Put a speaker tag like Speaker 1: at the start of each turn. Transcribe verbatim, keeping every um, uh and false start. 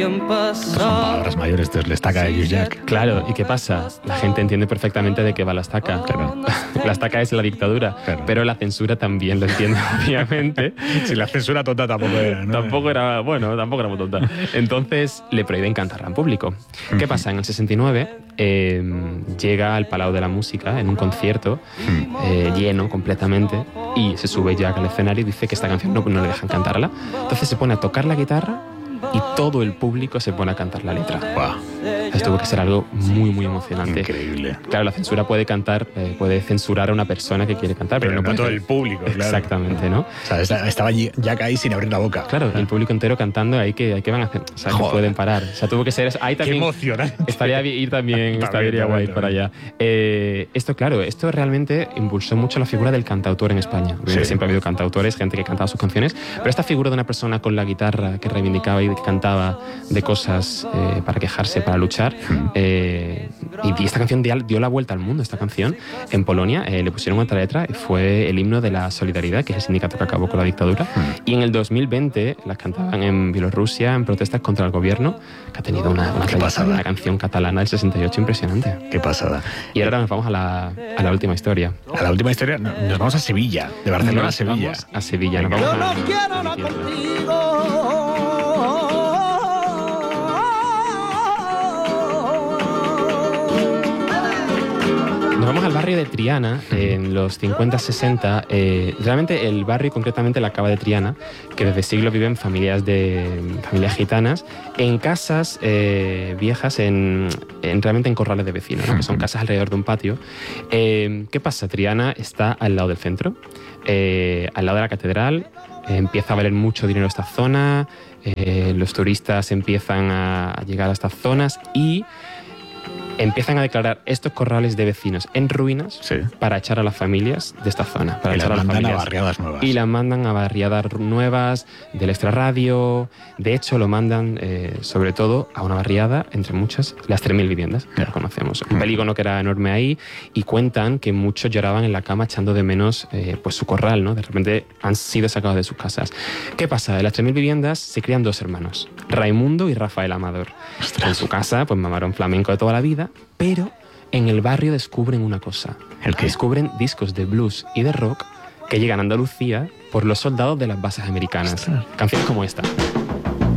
Speaker 1: Son palabras mayores, entonces la estaca de Lluís Llach.
Speaker 2: Claro, ¿y qué pasa? La gente entiende perfectamente de qué va la estaca.
Speaker 1: Claro.
Speaker 2: La estaca es la dictadura,
Speaker 1: Claro.
Speaker 2: pero la censura también lo entiende, obviamente.
Speaker 1: Si la censura tonta tampoco era, ¿no?
Speaker 2: Tampoco era, bueno, tampoco era muy tonta. Entonces le prohíben cantarla en público. ¿Qué pasa? En el sesenta y nueve eh, llega al Palau de la Música en un concierto eh, lleno completamente y se sube Llach al escenario y dice que esta canción no, no le dejan cantarla. Entonces se pone a tocar la guitarra y todo el público se pone a cantar la letra.
Speaker 1: Wow.
Speaker 2: Esto tuvo que ser algo muy, muy emocionante.
Speaker 1: Increíble.
Speaker 2: Claro, la censura puede cantar, eh, puede censurar a una persona que quiere cantar, pero,
Speaker 1: Pero
Speaker 2: no,
Speaker 1: no
Speaker 2: puede
Speaker 1: todo el público, claro.
Speaker 2: Exactamente, ¿no?
Speaker 1: O sea, esta- estaba Llach ahí sin abrir la boca.
Speaker 2: Claro, el público entero cantando, ahí que, ahí que van a hacer, o sea, no
Speaker 1: Joder.
Speaker 2: pueden parar. O sea, tuvo que ser eso. Ahí
Speaker 1: Qué
Speaker 2: también
Speaker 1: emocionante.
Speaker 2: estaría bien ir también,
Speaker 1: También,
Speaker 2: estaría guay
Speaker 1: también,
Speaker 2: para allá. Eh, esto, claro, esto realmente impulsó mucho la figura del cantautor en España.
Speaker 1: Sí.
Speaker 2: Siempre ha habido cantautores, gente que cantaba sus canciones, pero esta figura de una persona con la guitarra que reivindicaba y que cantaba de cosas eh, para quejarse, para luchar, eh, y, y esta canción dio, dio la vuelta al mundo. Esta canción en Polonia eh, le pusieron otra letra y fue el himno de la solidaridad, que es el sindicato que acabó con la dictadura. Y en el dos mil veinte las cantaban en Bielorrusia en protestas contra el gobierno, que ha tenido una, una,
Speaker 1: Qué pasada.
Speaker 2: una canción catalana del sesenta y ocho impresionante.
Speaker 1: Qué pasada.
Speaker 2: Y ahora nos vamos a la, a la última historia.
Speaker 1: A la última historia, no- nos vamos a Sevilla, de Barcelona a
Speaker 2: Nos
Speaker 1: Sevilla.
Speaker 2: vamos a Sevilla. Nos
Speaker 1: Venga.
Speaker 2: vamos
Speaker 3: Yo no
Speaker 2: a-
Speaker 3: quiero
Speaker 2: a
Speaker 3: nada
Speaker 2: mi tierra.
Speaker 3: contigo.
Speaker 2: Nos vamos al barrio de Triana, en los cincuenta sesenta. Eh, realmente el barrio, concretamente la cava de Triana, que desde siglos viven familias de familias gitanas en casas eh, viejas, en, en- realmente en corrales de vecinos, ¿no? Que son casas alrededor de un patio. Eh, ¿Qué pasa? Triana está al lado del centro, eh, al lado de la catedral. Eh, empieza a valer mucho dinero esta zona, eh, los turistas empiezan a, a llegar a estas zonas y empiezan a declarar estos corrales de vecinos en ruinas
Speaker 1: Sí.
Speaker 2: para echar a las familias de esta zona. Para
Speaker 1: Y las
Speaker 2: echar a las
Speaker 1: mandan a
Speaker 2: familias.
Speaker 1: barriadas nuevas.
Speaker 2: Y las mandan a barriadas nuevas del extrarradio. De hecho, lo mandan eh, sobre todo a una barriada, entre muchas, las tres mil viviendas, que ya conocemos. Un polígono que era enorme ahí, y cuentan que muchos lloraban en la cama echando de menos eh, pues su corral, ¿no? De repente han sido sacados de sus casas. ¿Qué pasa? De las tres mil viviendas se crían dos hermanos, Raimundo y Rafael Amador. En su casa, pues mamaron flamenco de toda la vida, pero en el barrio descubren una cosa.
Speaker 1: ¿El qué?
Speaker 2: Descubren discos de blues y de rock que llegan a Andalucía por los soldados de las bases americanas.
Speaker 1: Ostras.
Speaker 2: Canciones como esta.